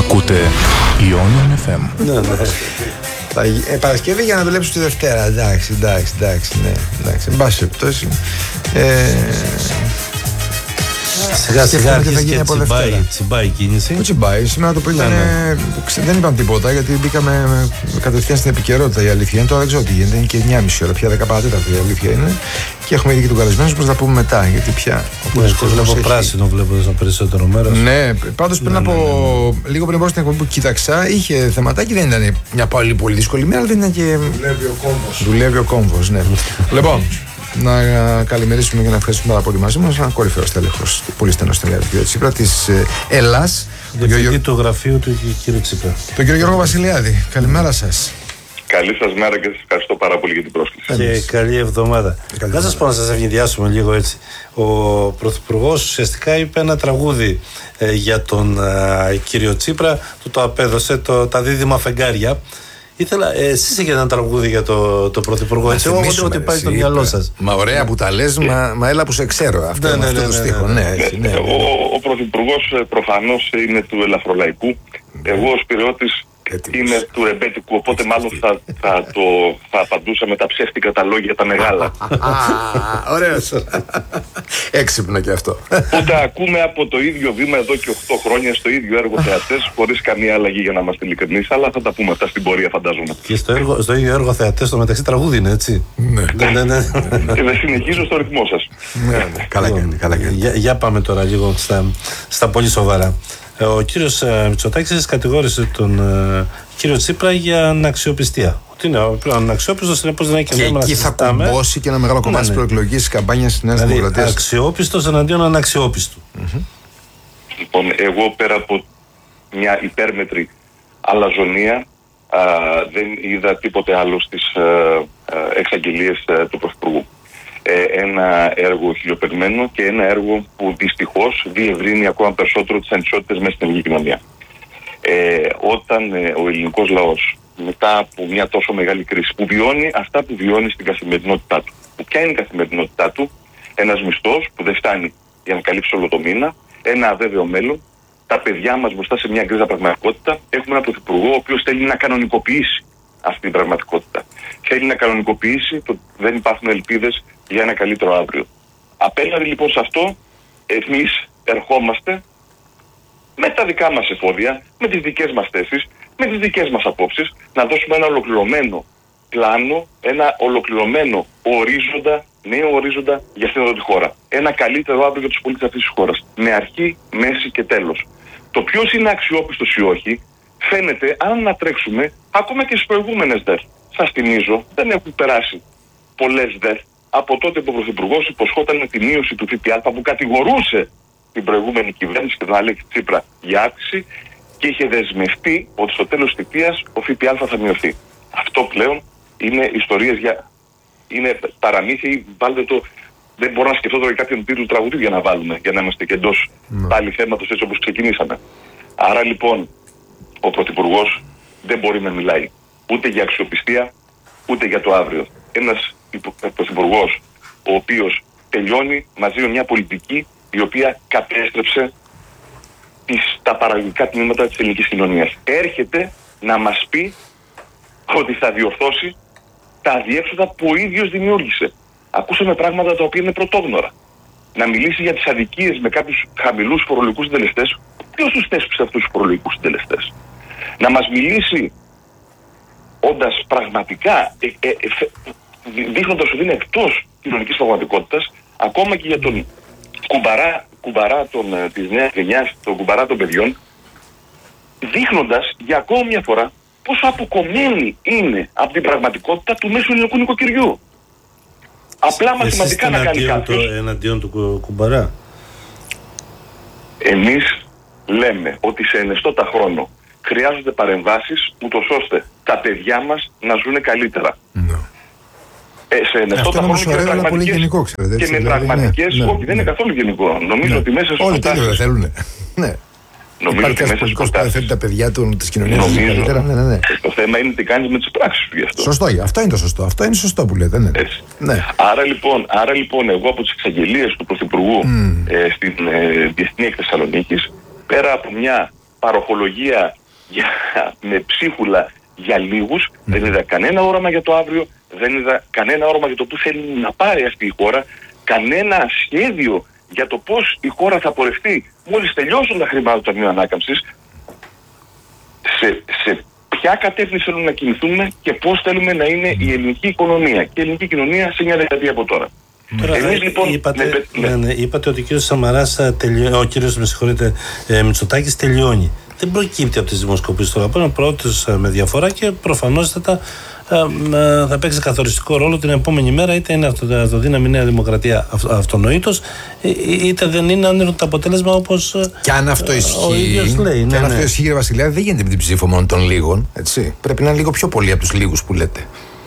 Ακούτε Ionian FM. Ναι. Παρασκευή για να δουλέψω τη Δευτέρα. Εντάξει, ναι. Εν πάση περιπτώσει. Σιγά σιγά αρχίζει και τσιμπάει η κίνηση. Το τσιμπάει. Σήμερα το πρωί δεν είπαμε τίποτα γιατί μπήκαμε κατευθείαν στην επικαιρότητα. Η αλήθεια είναι τώρα δεν ξέρω τι γίνεται. Είναι και 9.30 ώρα, πια 10 παρατέταρτα η αλήθεια είναι. Και έχουμε ήδη και τον καλεσμένο που θα πούμε μετά. Γιατί πια. Βλέπω πράσινο, βλέπω ένα περισσότερο μέρο. Ναι, πάντως πριν από λίγο πριν από στην εκπομπή που κοίταξα, είχε θεματάκι. Δεν ήταν μια πολύ δύσκολη μέρα, δεν ήταν και. Δουλεύει ο κόμβος. Ναι. Λοιπόν. Να καλημερίσουμε και να ευχαριστούμε πάρα πολύ μαζί μας έναν κορυφαίο στέλεχος, πολύ στενό στελέχος του κ. Τσίπρα της Ελλάς, διευθυντή του γραφείου του κ. Τσίπρα, τον κ. Γιώργο Βασιλιάδη. Καλημέρα σας. Καλή σας μέρα και σας ευχαριστώ πάρα πολύ για την πρόσκληση. Και καλή εβδομάδα. Να σας πω να σας ευνηδιάσουμε λίγο έτσι. Ο Πρωθυπουργός ουσιαστικά είπε ένα τραγούδι για τον κύριο Τσίπρα, του το απέδωσε τα δίδυμα φεγγάρια. Ήθελα, εσείς έχετε ένα τραγούδι για το Πρωθυπουργό. Έτσι, εγώ ότι πάει στο μυαλό σας. Μα ωραία που τα λες, μα έλα που σε ξέρω. Αυτό το στίχο. Ο Πρωθυπουργός προφανώς είναι του ελαφρολαϊκού. Εγώ ως Πειραιώτης είναι του ρεμπέτικου, οπότε μάλλον θα απαντούσα με τα ψεύτικα τα λόγια τα μεγάλα. Ωραίος. Έξυπνο και αυτό. Που τα ακούμε από το ίδιο βήμα εδώ και 8 χρόνια στο ίδιο έργο θεατές, χωρίς καμία αλλαγή για να είμαστε ειλικρινείς, αλλά θα τα πούμε αυτά στην πορεία, φαντάζομαι. Και στο ίδιο έργο θεατές, στο μεταξύ τραγούδι είναι, έτσι. Ναι. Και δεν συνεχίζω στο ρυθμό σας. Καλά κάνει. Για πάμε τώρα λίγο στα πολύ σοβαρά. Ο κύριος Μητσοτάκης σας κατηγόρησε τον κύριο Τσίπρα για αναξιοπιστία. Ότι είναι αναξιόπιστος, συνεπώς δεν έχει και νόημα να συζητάμε. Και εκεί θα κουμπώσει και ένα μεγάλο κομμάτι της προεκλογικής καμπάνιας της Νέας Δημοκρατίας. Δηλαδή, αξιόπιστος εναντίον αναξιόπιστου. Λοιπόν, εγώ πέρα από μια υπέρμετρη αλαζονία δεν είδα τίποτε άλλο στις εξαγγελίες του Πρωθυπουργού. Ένα έργο χιλιοπεγμένο και ένα έργο που δυστυχώς διευρύνει ακόμα περισσότερο τις ανισότητες μέσα στην ελληνική κοινωνία. Όταν ο ελληνικός λαός μετά από μια τόσο μεγάλη κρίση που βιώνει αυτά που βιώνει στην καθημερινότητά του, που ποια είναι η καθημερινότητά του, ένας μισθός που δεν φτάνει για να καλύψει όλο το μήνα, ένα αβέβαιο μέλλον, τα παιδιά μας μπροστά σε μια γκρίζα πραγματικότητα, έχουμε έναν Πρωθυπουργό ο οποίος θέλει να κανονικοποιήσει αυτή την πραγματικότητα. Θέλει να κανονικοποιήσει το δεν υπάρχουν ελπίδες για ένα καλύτερο αύριο. Απέναντι λοιπόν σε αυτό, εμείς ερχόμαστε με τα δικά μας εφόδια, με τις δικές μας θέσεις, με τις δικές μας απόψεις, να δώσουμε ένα ολοκληρωμένο πλάνο, ένα ολοκληρωμένο ορίζοντα, νέο ορίζοντα για αυτήν εδώ τη χώρα. Ένα καλύτερο αύριο για τους πολίτες αυτής της χώρας. Με αρχή, μέση και τέλος. Το ποιος είναι αξιόπιστος ή όχι, φαίνεται αν ανατρέξουμε ακόμα και στις προηγούμενες ΔΕΘ. Σας θυμίζω, δεν έχουν περάσει πολλές ΔΕΘ από τότε που ο Πρωθυπουργός υποσχόταν τη μείωση του ΦΠΑ που κατηγορούσε την προηγούμενη κυβέρνηση και τον Αλέξη Τσίπρα για αύξηση και είχε δεσμευτεί ότι στο τέλος της θητείας ο ΦΠΑ θα μειωθεί. Αυτό πλέον είναι ιστορίες είναι παραμύθι, βάλτε το. Δεν μπορώ να σκεφτώ τώρα κάποιον τίτλο τραγουδίου για να βάλουμε, για να είμαστε και εντός πάλι θέματος έτσι όπως ξεκινήσαμε. Άρα λοιπόν ο Πρωθυπουργός δεν μπορεί να μιλάει ούτε για αξιοπιστία ούτε για το αύριο. Ένας Πρωθυπουργός ο οποίος τελειώνει μαζί με μια πολιτική η οποία κατέστρεψε τα παραγωγικά τμήματα της ελληνικής κοινωνίας. Έρχεται να μας πει ότι θα διορθώσει τα αδιέξοδα που ο ίδιος δημιούργησε. Ακούσαμε πράγματα τα οποία είναι πρωτόγνωρα. Να μιλήσει για τις αδικίες με κάποιους χαμηλούς φορολογικούς συντελεστές. Ποιος τους θέσπισε αυτούς τους φορολογικούς συντελεστές? Να μας μιλήσει όντας πραγματικά δείχνοντας ότι είναι εκτός κοινωνικής πραγματικότητας, ακόμα και για τον κουμπαρά της νέας γενιάς, τον κουμπαρά των παιδιών, δείχνοντας για ακόμα μια φορά πόσο αποκομμένη είναι από την πραγματικότητα του μέσου ελληνικού νοικοκυριού. Απλά μαθηματικά να κάνει κάποιος. Εναντίον του κουμπαρά. Εμείς λέμε ότι σε ενεστώτα χρόνο χρειάζονται παρεμβάσεις ούτως ώστε τα παιδιά μας να ζουν καλύτερα. Σε ενεστώτα χρόνο και με πραγματικές, γενικό, ξέρετε, έτσι, και με πραγματικές όχι, δεν είναι καθόλου γενικό. Νομίζω ότι μέσα στους όλοι τέτοιο δεν θέλουν. Ναι. Νομίζω ότι μέσα στους προτάσεις θέλει τα παιδιά της κοινωνίας καλύτερα. Ναι. Το θέμα είναι τι κάνεις με τις πράξεις σου γι' αυτό. Σωστό, αυτό είναι το σωστό. Αυτό είναι σωστό που λέτε. Ναι. Άρα λοιπόν εγώ από τις εξαγγελίες του Πρωθυπουργού στην Διεθνή Εκ Θεσσαλονίκης, πέρα από μια παροχολογία με ψίχουλα για λίγους, δεν είδα κανένα όραμα για το αύριο, δεν είδα κανένα όραμα για το που θέλει να πάρει αυτή η χώρα, κανένα σχέδιο για το πώς η χώρα θα πορευτεί μόλις τελειώσουν τα χρήματα του Ταμείου Ανάκαμψης, σε ποια κατεύθυνση θέλουμε να κινηθούμε και πώς θέλουμε να είναι η ελληνική οικονομία και η ελληνική κοινωνία σε μια δεκαετία από τώρα. Τώρα, λοιπόν, είπατε ότι ο κύριος Σαμαράς ο κύριος Μητσοτάκης τελειώνει. Δεν προκύπτει από τις δημοσκοπήσεις τώρα. Είναι πρώτος με διαφορά και προφανώς θα παίξει καθοριστικό ρόλο την επόμενη μέρα, είτε είναι αυτοδύναμη Νέα Δημοκρατία αυτονοήτως, είτε δεν είναι, αν είναι το αποτέλεσμα όπως. Και αν αυτό ισχύει. Λέει, και αν αυτό ισχύει, κύριε Βασιλιά, δεν γίνεται με την ψήφο μόνο των λίγων. Έτσι. Πρέπει να είναι λίγο πιο πολύ από τους λίγους που λέτε.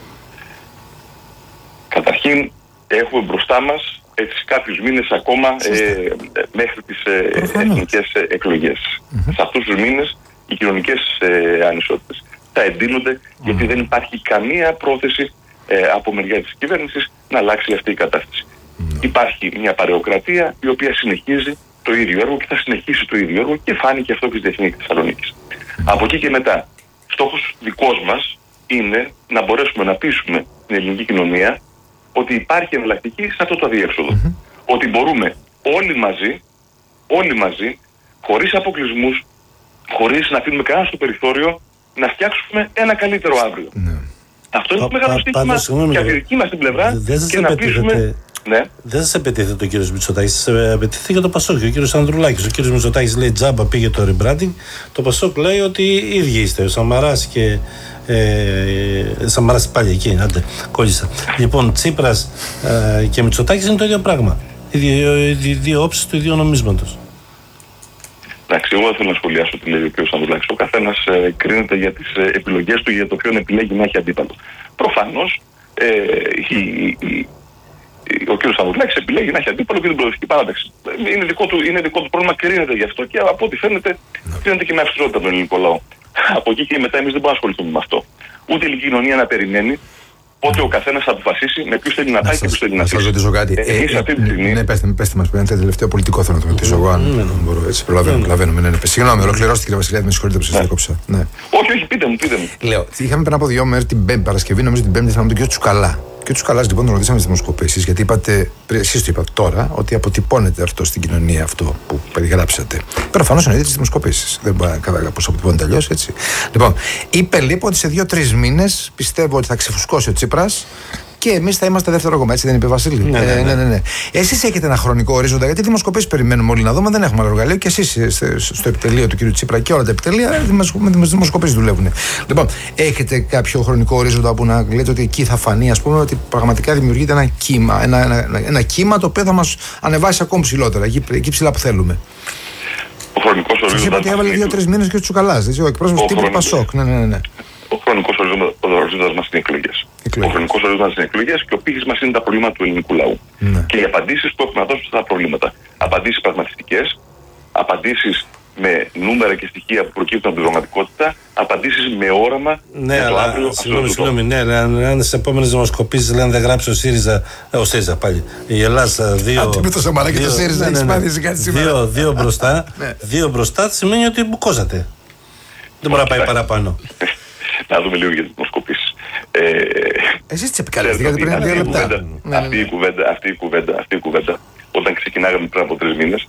Καταρχήν, έχουμε μπροστά μας κάποιους μήνες ακόμα μέχρι τις εθνικές εκλογές. Σε αυτούς τους μήνες οι κοινωνικές ανισότητες θα εντείνονται, γιατί δεν υπάρχει καμία πρόθεση από μεριά της κυβέρνησης να αλλάξει αυτή η κατάσταση. Υπάρχει μια παρεοκρατία η οποία συνεχίζει το ίδιο έργο και θα συνεχίσει το ίδιο έργο και φάνηκε αυτό και στη Εθνική Θεσσαλονίκης. Από εκεί και μετά, στόχος δικός μας είναι να μπορέσουμε να πείσουμε την ελληνική κοινωνία ότι υπάρχει εναλλακτική σε αυτό το αδιέξοδο. Ότι μπορούμε όλοι μαζί, χωρίς αποκλεισμούς, χωρίς να αφήνουμε κανένα στο περιθώριο, να φτιάξουμε ένα καλύτερο αύριο. Αυτό είναι το μεγάλο στοίχημα και από τη δική μας την πλευρά και να πείσουμε. Ναι. Δεν σας επιτίθεται ο κύριος Μητσοτάκης, σας επιτίθεται και το Πασόκ, ο κύριος Ανδρουλάκης. Ο κύριος Μητσοτάκης λέει τζάμπα πήγε το rebranding. Το Πασόκ λέει ότι οι ίδιοι είστε. Ο Σαμαράς και. Σαμαράς πάλι εκεί, άντε, κόλλησα. Λοιπόν, Τσίπρας και Μητσοτάκης είναι το ίδιο πράγμα. Οι δύο όψεις του ίδιου νομίσματος. Εντάξει, εγώ δεν θέλω να σχολιάσω τι λέει ο κ. Ανδρουλάκης. Ο καθένας κρίνεται για τις επιλογές του, για το ποιον επιλέγει να έχει αντίπαλο. Προφανώς ο κ. Ανδρουλάκης επιλέγει να έχει αντίπαλο και την προοδευτική παράταξη. Είναι δικό του πρόβλημα, κρίνεται γι' αυτό και από ό,τι φαίνεται κρίνεται και με αυστηρότητα τον ελληνικό λαό. Από εκεί και μετά εμείς δεν μπορούμε να ασχοληθούμε με αυτό. Ούτε η ελληνική κοινωνία να περιμένει πότε ο καθένας θα αποφασίσει με ποιους θέλει να πάει και ποιους θέλει να αφήσει. Να σας ρωτήσω κάτι. Ναι, πέστε μας, ένα τελευταίο πολιτικό θέλω να το ρωτήσω. Αν μπορώ, έτσι. Προλαβαίνουμε. Συγγνώμη, ολοκληρώστε κύριε Βασιλιά, με συγχωρείτε που σας διακόψα. Όχι, πείτε μου. Λέω, είχαμε πριν από 2 μέρες την Πέμπτη Παρασκευή, νομίζω την Πέμπτη, θα τον κύριο Τσουκαλά. Και ο Τσουκαλάς λοιπόν τον ρωτήσαμε στις δημοσκοπήσεις, γιατί εσείς το είπατε τώρα, ότι αποτυπώνεται αυτό στην κοινωνία, αυτό που περιγράψατε. Προφανώς εννοείται τις δημοσκοπήσεις. Δεν μπορεί να καταλάβει πώς αποτυπώνεται αλλιώς, έτσι. Λοιπόν, είπε λοιπόν ότι σε 2-3 μήνες πιστεύω ότι θα ξεφουσκώσει ο Τσίπρας και εμείς θα είμαστε δεύτερο κόμμα, έτσι δεν είπε Βασίλη? Ναι. Εσείς έχετε ένα χρονικό ορίζοντα, γιατί δημοσκοπήσεις περιμένουμε όλοι να δούμε, δεν έχουμε άλλο εργαλείο και εσείς στο επιτελείο του κ. Τσίπρα και όλα τα επιτελεία με δημοσκοπήσεις δουλεύουν. Λοιπόν, έχετε κάποιο χρονικό ορίζοντα όπου να λέτε ότι εκεί θα φανεί, ας πούμε, ότι πραγματικά δημιουργείται ένα κύμα, ένα κύμα το οποίο θα μας ανεβάσει ακόμη ψηλότερα, εκεί ψηλά που θέλουμε? Ο χρονικός ορίζοντας. Σας είπα ότι έβαλε 2-3 μήνες και ο Τσουκαλάς, ο εκπρόσωπος τύπου Πασόκ. Ναι. Ο χρονικός ορίζοντας μας είναι εκλογές. Ο χρονικός ορίζοντας είναι εκλογές και ο πύχης μας είναι τα προβλήματα του ελληνικού λαού. Και οι απαντήσεις που έχουμε να δώσουμε στα προβλήματα. Απαντήσεις πραγματιστικές, απαντήσεις με νούμερα και στοιχεία που προκύπτουν από την πραγματικότητα, απαντήσεις με όραμα για το αύριο. Συγγνώμη, αν στις επόμενες δημοσκοπήσεις λένε δεν γράψει ο ΣΥΡΙΖΑ, πάει. Η Ελλάδα με το Σαμαρά και το ΣΥΡΙΖΑ έχει σπάνισει κάτι σήμερα. Δύο μπροστά σημαίνει ότι μπουκώσατε. Δεν μπορεί να πάει παραπάνω. Να δούμε λίγο για τις δημοσκοπήσεις. Εσείς τις επικαλέστηκατε γιατί πριν 2 λεπτά. Αυτή η κουβέντα, όταν ξεκινάγαμε πριν από 3 μήνες,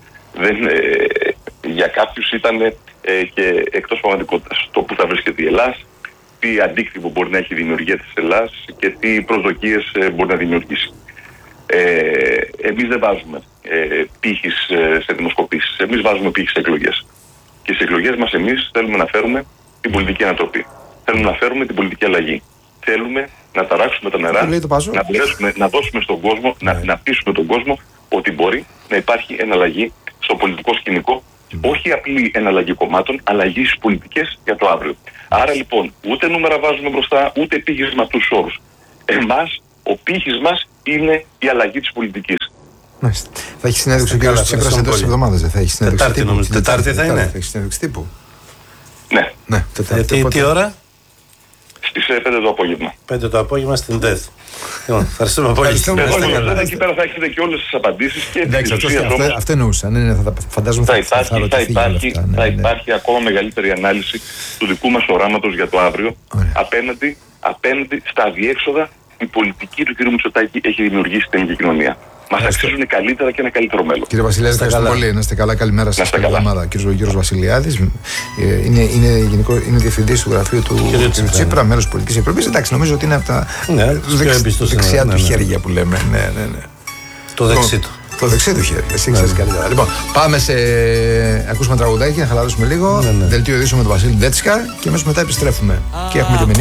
για κάποιους ήταν και εκτός πραγματικότητας. Το που θα βρίσκεται η Ελλάδα, τι αντίκτυπο μπορεί να έχει η δημιουργία της Ελλάδας και τι προσδοκίες μπορεί να δημιουργήσει. Εμείς δεν βάζουμε πύχης σε δημοσκοπήσεις. Εμείς βάζουμε πύχη σε εκλογές. Και στις εκλογές μας εμείς θέλουμε να φέρουμε την πολιτική ανατροπή. Θέλουμε να φέρουμε την πολιτική αλλαγή. Θέλουμε να ταράξουμε τα νερά, να μπορέσουμε να δώσουμε στον κόσμο, να πείσουμε τον κόσμο ότι μπορεί να υπάρχει εναλλαγή στο πολιτικό σκηνικό, όχι απλή εναλλαγή κομμάτων, αλλαγή στις πολιτικές για το αύριο. Άρα λοιπόν, ούτε νούμερα βάζουμε μπροστά, ούτε πύχης με αυτούς τους όρους. Εμάς, ο πύχης μας είναι η αλλαγή της πολιτικής. Θα έχει συνέντευξη ο κ. Τσίπρας εντός της εβδομάδας, δεν θα έχει συνέντευξη? Τετάρτη νομίζω. Τετάρτη θα είναι. Θα έχει συνέντευξη τύπου. Ναι. Τετάρτη. Τι ώρα? Στις 5 το απόγευμα. 5 το απόγευμα στην ΔΕΘ. Ευχαριστούμε πολύ. Εκεί πέρα θα έχετε και όλες τις απαντήσεις. Εντάξει, αυτό εννοούσα. Φαντάζομαι θα υπάρχει ακόμα μεγαλύτερη ανάλυση του δικού μας οράματος για το αύριο απέναντι στα αδιέξοδα η πολιτική του κ. Μητσοτάκη έχει δημιουργήσει στην ελληνική κοινωνία. Μας αξίζουν καλύτερα και ένα καλύτερο μέλλον. Κύριε Βασιλιάδη, ευχαριστώ πολύ. Να είστε καλά, καλημέρα σας. Καλή εβδομάδα. Κύριος Βασιλιάδης είναι διευθυντής του γραφείου του κ. Τσίπρα, μέλος της Πολιτικής Επιτροπής. Εντάξει, νομίζω ότι είναι από τα δεξιά του χέρια που λέμε. Ναι. Το δεξί του. Το δεξί του χέρι. Εσύ ξέρεις καλύτερα. Λοιπόν, πάμε σε. Ακούσουμε τραγουδάκι, να χαλαρώσουμε λίγο. Δελτίο ειδήσεων με τον Βασίλη Ντέτσικα και αμέσως μετά επιστρέφουμε. Και έχουμε και μηνύματα.